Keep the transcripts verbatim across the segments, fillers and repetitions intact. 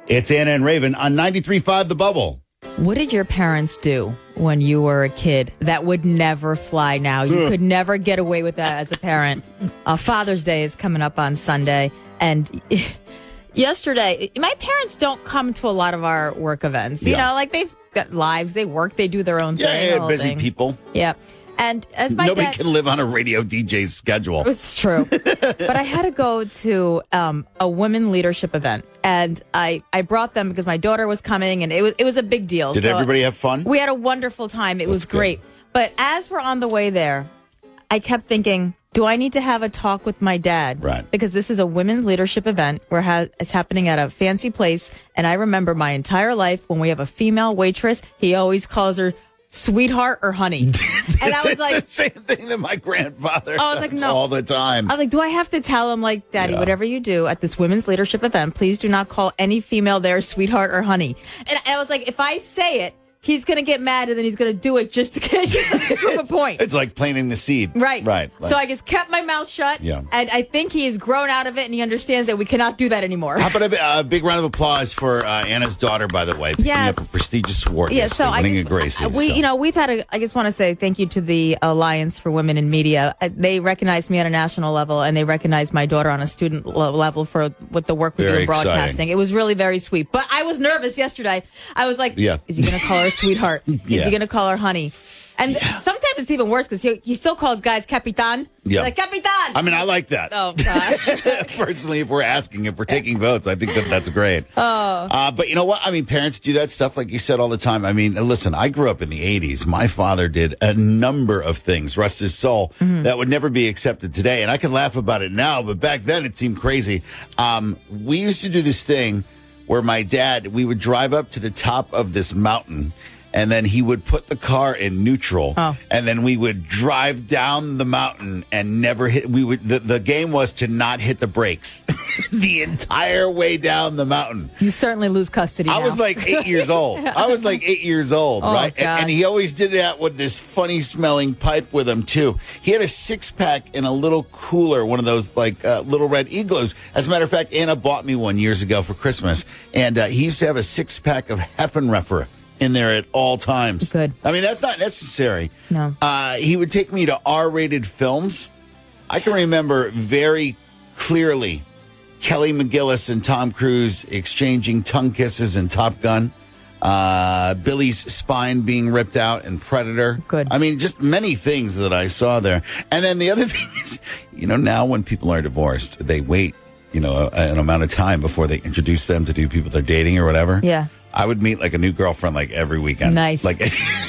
It's Anna and Raven on ninety-three point five The Bubble. What did your parents do when you were a kid that would never fly now? You could never get away with that as a parent. Uh, Father's Day is coming up on Sunday. And yesterday, my parents don't come to a lot of our work events. You Yeah. know, like they've got lives, they work, they do their own Yeah, thing. yeah, the whole busy thing. people. Yeah. And as my Nobody dad, can live on a radio D J's schedule. it's true. But I had to go to um, a women leadership event, and I, I brought them because my daughter was coming, and it was it was a big deal. Did So everybody have fun? We had a wonderful time. It was That's good. great. But as we're on the way there, I kept thinking, do I need to have a talk with my dad? Right. Because this is a women's leadership event where ha- it's happening at a fancy place, and I remember my entire life when we have a female waitress, he always calls her sweetheart or honey. And I was it's like, the same thing that my grandfather I was like, does no. all the time. I was like, do I have to tell him, like, Daddy, Yeah. whatever you do at this women's leadership event, please do not call any female there sweetheart or honey. And I was like, if I say it, he's going to get mad and then he's going to do it just to get to prove a point. It's like planting the seed. Right. Right. Like- So I just kept my mouth shut. Yeah. And I think he has grown out of it and he understands that we cannot do that anymore. How about a, a big round of applause for uh, Anna's daughter, by the way, picking Yes. up a prestigious award. Yeah, so yesterday, I winning just, a Gracie. we, so. you know, we've had a. I just want to say thank you to the Alliance for Women in Media. Uh, They recognized me at a national level, and they recognized my daughter on a student lo- level for with the work we do Very in broadcasting. exciting. It was really very sweet. But I was nervous yesterday. I was like, Yeah. is he going to call her sweetheart? Is Yeah. he going to call her honey? And sometimes it's even worse because he, he still calls guys Capitan. Yeah. Like, Capitan. I mean, I like that. oh, gosh. Personally, if we're asking, if we're taking votes, I think that that's great. Oh. Uh, but you know what? I mean, parents do that stuff, like you said, all the time. I mean, listen, I grew up in the eighties. My father did a number of things, rest his soul, Mm-hmm. that would never be accepted today. And I can laugh about it now, but back then it seemed crazy. Um, we used to do this thing where my dad, we would drive up to the top of this mountain, and then he would put the car in neutral, Oh. and then we would drive down the mountain and never hit. We would. The, the game was to not hit the brakes the entire way down the mountain. You certainly lose custody I now. was like eight years old. I was like eight years old, Oh, right? And, God. and he always did that with this funny smelling pipe with him too. He had a six pack in a little cooler, one of those like uh, little red igloos. As a matter of fact, Anna bought me one years ago for Christmas, and uh, he used to have a six pack of Heffenreffer in there at all times. Good. I mean, that's not necessary. No. Uh, he would take me to R-rated films. I can remember very clearly Kelly McGillis and Tom Cruise exchanging tongue kisses in Top Gun. Uh, Billy's spine being ripped out in Predator. Good. I mean, just many things that I saw there. And then the other thing is, you know, now when people are divorced, they wait, you know, a- an amount of time before they introduce them to do people they're dating or whatever. Yeah. I would meet like a new girlfriend like every weekend. Nice. Like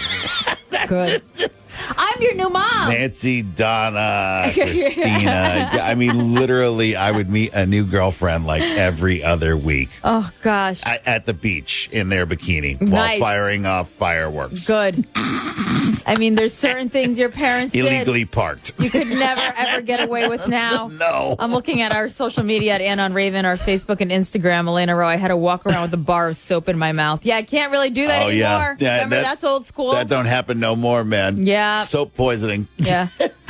Good. I'm your new mom. Nancy, Donna, Christina. Yeah, I mean, literally, I would meet a new girlfriend like every other week Oh, gosh. at, at the beach in their bikini while Nice. firing off fireworks. Good. I mean, there's certain things your parents Illegally did parked. you could never, ever get away with now. No. I'm looking at our social media at Anna on Raven, our Facebook and Instagram. Elena Rowe, I had to walk around with a bar of soap in my mouth. Yeah, I can't really do that Oh, anymore. yeah. Yeah, Remember, that- that's old school. That don't happen no more, man. Yeah. Soap poisoning. Yeah.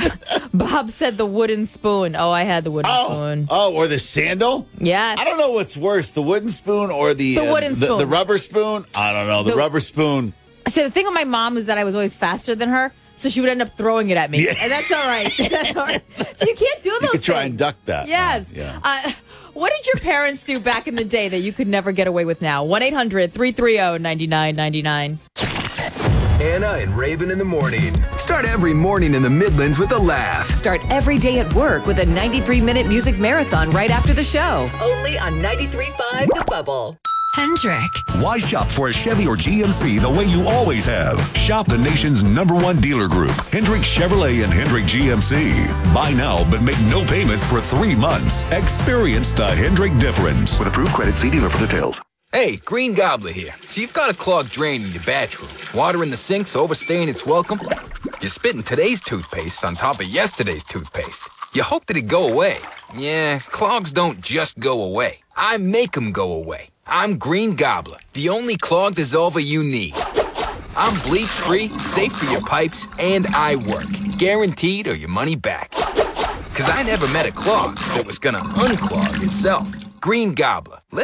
Bob said the wooden spoon. Oh, I had the wooden Oh, spoon. oh, or the sandal? Yes. I don't know what's worse, the wooden spoon or the The uh, wooden the, spoon. the rubber spoon? I don't know. The, The- rubber spoon. So the thing with my mom is that I was always faster than her, so she would end up throwing it at me, Yeah. and that's all right. That's all right. So you can't do those You could try things. and duck that. Yes. Yeah. Uh, what did your parents do back in the day that you could never get away with now? one eight hundred three three zero nine nine nine nine. Anna and Raven in the morning. Start every morning in the Midlands with a laugh. Start every day at work with a ninety-three minute music marathon right after the show. Only on ninety-three point five The Bubble. Hendrick. Why shop for a Chevy or G M C the way you always have? Shop the nation's number one dealer group, Hendrick Chevrolet and Hendrick G M C. Buy now, but make no payments for three months. Experience the Hendrick difference. With approved credit, see dealer for details. Hey, Green Gobbler here. So you've got a clogged drain in your bathroom. Water in the sink's overstaying its welcome. You're spitting today's toothpaste on top of yesterday's toothpaste. You hope that it go away. Yeah, clogs don't just go away. I make them go away. I'm Green Gobbler, the only clog dissolver you need. I'm bleach-free, safe for your pipes, and I work. Guaranteed or your money back. Because I never met a clog that was gonna unclog itself. Green Gobbler.